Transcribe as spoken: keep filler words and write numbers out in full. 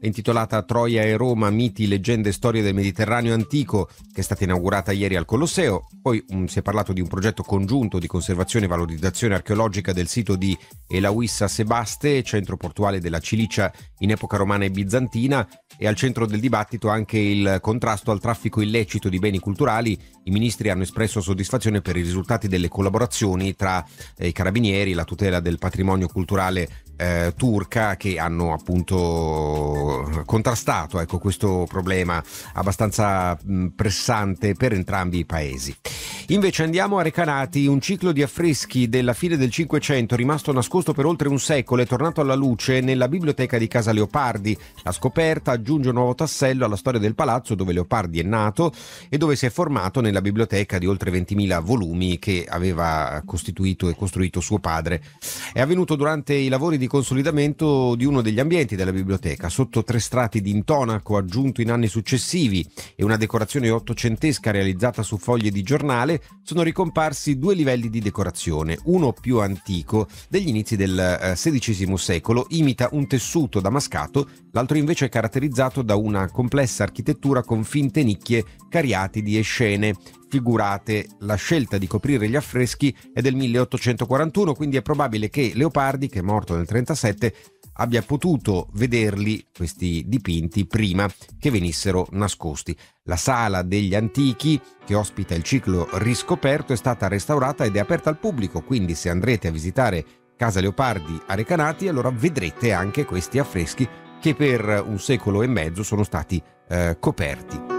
è intitolata Troia e Roma, miti, leggende e storie del Mediterraneo antico, che è stata inaugurata ieri al Colosseo. Poi um, si è parlato di un progetto congiunto di conservazione e valorizzazione archeologica del sito di Elauissa Sebaste, centro portuale della Cilicia in epoca romana e bizantina, e al centro del dibattito anche il contrasto al traffico illecito di beni culturali. I ministri hanno espresso soddisfazione per i risultati delle collaborazioni tra eh, i carabinieri e la tutela del patrimonio culturale eh, turca, che hanno appunto contrastato ecco, questo problema abbastanza mh, pressante per entrambi i paesi. Invece andiamo a Recanati. Un ciclo di affreschi della fine del Cinquecento, rimasto nascosto per oltre un secolo, è tornato alla luce nella biblioteca di Casa Leopardi. La scoperta aggiunge un nuovo tassello alla storia del palazzo dove Leopardi è nato e dove si è formato nella biblioteca di oltre ventimila volumi che aveva costituito e costruito suo padre. È avvenuto durante i lavori di consolidamento di uno degli ambienti della biblioteca, sotto tre strati di intonaco aggiunto in anni successivi e una decorazione ottocentesca realizzata su foglie di giornale. Sono ricomparsi due livelli di decorazione, uno più antico, degli inizi del sedicesimo secolo, imita un tessuto damascato, l'altro invece è caratterizzato da una complessa architettura con finte nicchie, cariatidi e scene figurate. La scelta di coprire gli affreschi è del milleottocentoquarantuno, quindi è probabile che Leopardi, che è morto nel trentasette, abbia potuto vederli, questi dipinti, prima che venissero nascosti. La sala degli antichi, che ospita il ciclo riscoperto, è stata restaurata ed è aperta al pubblico, quindi se andrete a visitare Casa Leopardi a Recanati, allora vedrete anche questi affreschi che per un secolo e mezzo sono stati eh, coperti.